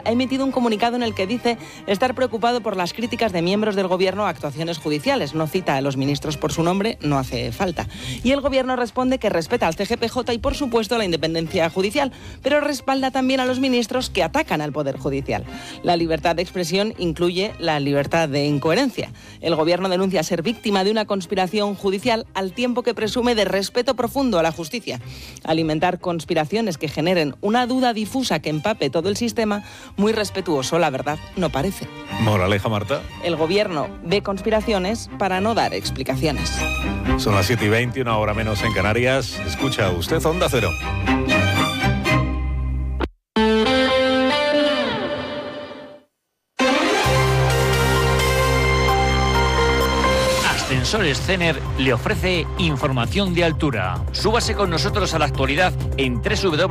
ha emitido un comunicado en el que dice estar preocupado por las críticas de miembros del Gobierno a actuaciones judiciales. No cita a los ministros por su nombre, no hace falta. Y el Gobierno responde que respeta al CGPJ y, por supuesto, la independencia judicial, pero respalda también a los ministros que atacan al Poder Judicial. La libertad de expresión incluye la libertad de incoherencia. El Gobierno denuncia ser víctima de una conspiración judicial al tiempo que presume de respeto profundo a la justicia. Alimentar conspiraciones que generen una duda difusa que empape todo el sistema, muy respetuoso, la verdad, no parece. Moraleja, Marta. El Gobierno ve conspiraciones para no dar explicaciones. Son las 7:20, una hora menos en Canarias. Escucha usted Onda Cero. Ascensores Cener le ofrece información de altura. Súbase con nosotros a la actualidad en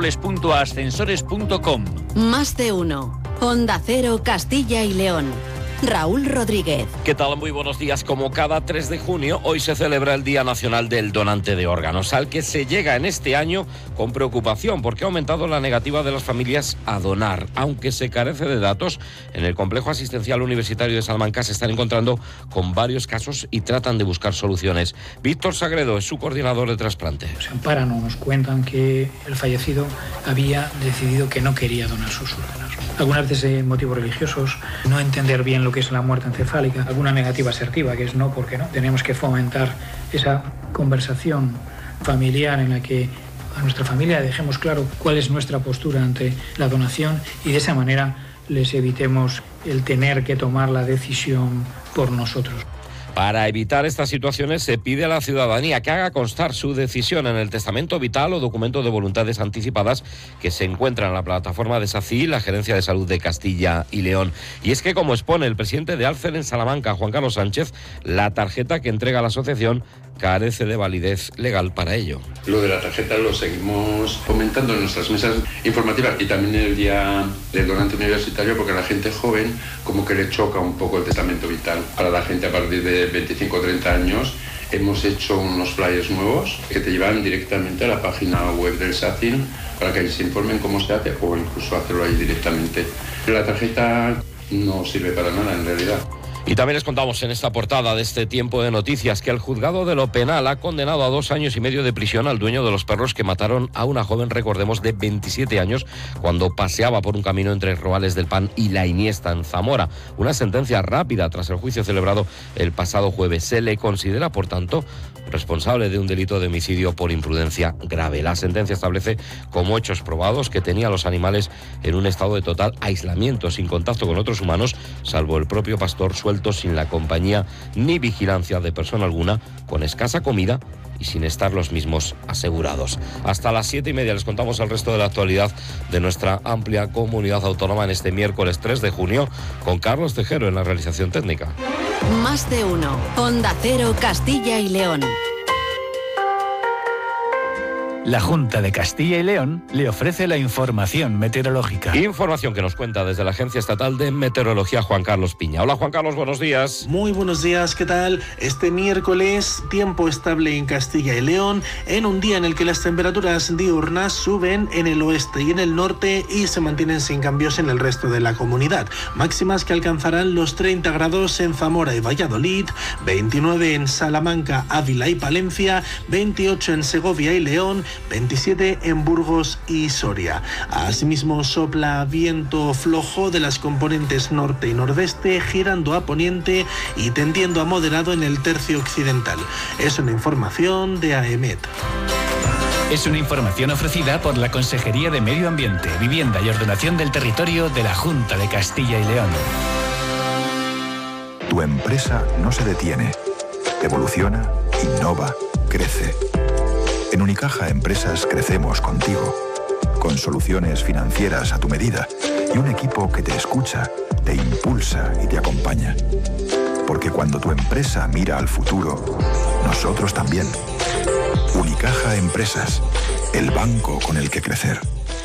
www.ascensores.com. Más de uno. Onda Cero, Castilla y León. Raúl Rodríguez. ¿Qué tal? Muy buenos días. Como cada 3 de junio, hoy se celebra el Día Nacional del Donante de Órganos, al que se llega en este año con preocupación porque ha aumentado la negativa de las familias a donar. Aunque se carece de datos, en el Complejo Asistencial Universitario de Salamanca se están encontrando con varios casos y tratan de buscar soluciones. Víctor Sagredo es su coordinador de trasplante. Se amparan o nos cuentan que el fallecido había decidido que no quería donar sus órganos. Algunas veces motivos religiosos, no entender bien lo que es la muerte encefálica, alguna negativa asertiva, que es no porque no. Tenemos que fomentar esa conversación familiar en la que a nuestra familia dejemos claro cuál es nuestra postura ante la donación y de esa manera les evitemos el tener que tomar la decisión por nosotros. Para evitar estas situaciones se pide a la ciudadanía que haga constar su decisión en el testamento vital o documento de voluntades anticipadas que se encuentra en la plataforma de SACI, la Gerencia de Salud de Castilla y León. Y es que, como expone el presidente de Alcer en Salamanca, Juan Carlos Sánchez, la tarjeta que entrega la asociación carece de validez legal para ello. Lo de la tarjeta lo seguimos comentando en nuestras mesas informativas y también el día del donante universitario, porque a la gente joven como que le choca un poco el testamento vital. Para la gente a partir de 25 o 30 años hemos hecho unos flyers nuevos que te llevan directamente a la página web del SACIN para que ahí se informen cómo se hace o incluso hacerlo ahí directamente. La tarjeta no sirve para nada en realidad. Y también les contamos en esta portada de este tiempo de noticias que el juzgado de lo penal ha condenado a 2 años y medio de prisión al dueño de los perros que mataron a una joven, recordemos, de 27 años cuando paseaba por un camino entre Roales del Pan y La Iniesta en Zamora. Una sentencia rápida tras el juicio celebrado el pasado jueves. Se le considera, por tanto, responsable de un delito de homicidio por imprudencia grave. La sentencia establece como hechos probados que tenía a los animales en un estado de total aislamiento, sin contacto con otros humanos, salvo el propio pastor, suelto sin la compañía ni vigilancia de persona alguna, con escasa comida y sin estar los mismos asegurados. Hasta las 7:30 les contamos el resto de la actualidad de nuestra amplia comunidad autónoma en este miércoles 3 de junio con Carlos Tejero en la realización técnica. Más de uno. Onda Cero, Castilla y León. La Junta de Castilla y León le ofrece la información meteorológica. Información que nos cuenta desde la Agencia Estatal de Meteorología Juan Carlos Piña. Hola Juan Carlos, buenos días. Muy buenos días, ¿qué tal? Este miércoles, tiempo estable en Castilla y León, en un día en el que las temperaturas diurnas suben en el oeste y en el norte y se mantienen sin cambios en el resto de la comunidad. Máximas que alcanzarán los 30 grados en Zamora y Valladolid, 29 en Salamanca, Ávila y Palencia, 28 en Segovia y León, 27 en Burgos y Soria. Asimismo, sopla viento flojo de las componentes norte y nordeste, girando a poniente y tendiendo a moderado en el tercio occidental. Es una información de AEMET. Es una información ofrecida por la Consejería de Medio Ambiente, Vivienda y Ordenación del Territorio de la Junta de Castilla y León. Tu empresa no se detiene. Evoluciona, innova, crece. En Unicaja Empresas crecemos contigo, con soluciones financieras a tu medida y un equipo que te escucha, te impulsa y te acompaña. Porque cuando tu empresa mira al futuro, nosotros también. Unicaja Empresas, el banco con el que crecer.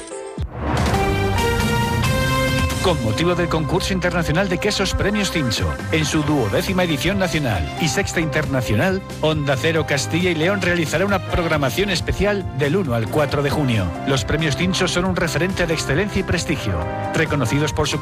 Con motivo del concurso internacional de quesos Premios Cincho, en su 12ª edición nacional y 6ª internacional, Onda Cero Castilla y León realizará una programación especial del 1 al 4 de junio. Los Premios Cincho son un referente de excelencia y prestigio, reconocidos por su